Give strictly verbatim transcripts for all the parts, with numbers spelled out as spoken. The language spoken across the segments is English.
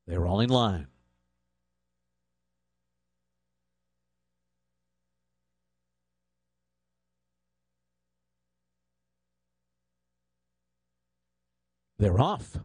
They're all in line. They're off.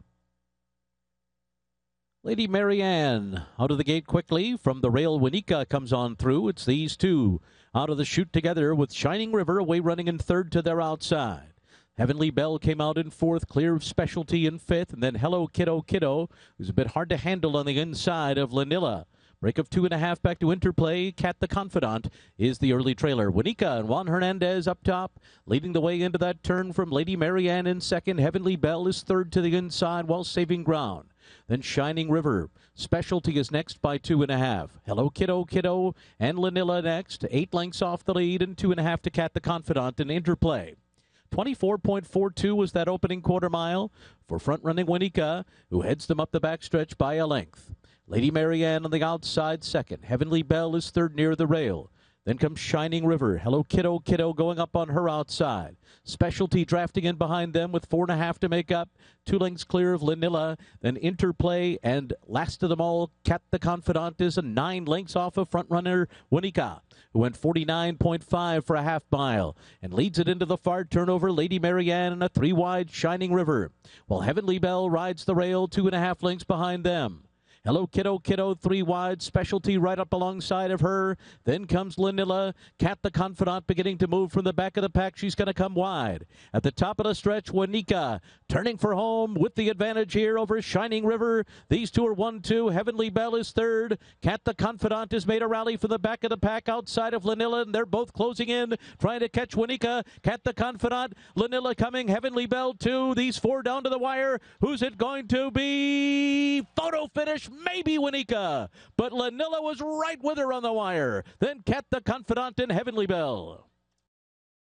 Lady Marianne out of the gate quickly. From the rail, Wanika comes on through. It's these two out of the chute together with Shining River away running in third to their outside. Heavenly Bell came out in fourth, clear of Specialty in fifth, and then Hello Kiddo Kiddo, who's a bit hard to handle on the inside of Lanilla. Break of two and a half back to Interplay. Cat the Confidant is the early trailer. Wanika and Juan Hernandez up top, leading the way into that turn from Lady Marianne in second. Heavenly Bell is third to the inside while saving ground. Then Shining River. Specialty is next by two and a half. Hello Kiddo Kiddo and Lanilla next. Eight lengths off the lead and two and a half to Cat the Confidant in Interplay. twenty-four point four two was that opening quarter mile for front-running Wanika, who heads them up the backstretch by a length. Lady Marianne on the outside second. Heavenly Bell is third near the rail. Then comes Shining River. Hello Kiddo Kiddo going up on her outside. Specialty drafting in behind them with four and a half to make up. Two lengths clear of Lanilla. Then Interplay, and last of them all, Cat the Confidant is a nine lengths off of front runner Wanika, who went forty-nine point five for a half mile and leads it into the far turnover. Lady Marianne and a three wide Shining River, while Heavenly Bell rides the rail two and a half lengths behind them. Hello Kiddo Kiddo, three wide. Specialty right up alongside of her. Then comes Lanilla. Cat the Confidant beginning to move from the back of the pack. She's going to come wide. At the top of the stretch, Wanika turning for home with the advantage here over Shining River. These two are one two. Heavenly Bell is third. Cat the Confidant has made a rally for the back of the pack outside of Lanilla, and they're both closing in, trying to catch Wanika. Cat the Confidant, Lanilla coming. Heavenly Bell two. These four down to the wire. Who's it going to be? Photo finish. Maybe Wanika, but Lanilla was right with her on the wire. Then Cat the Confidant and Heavenly Bell.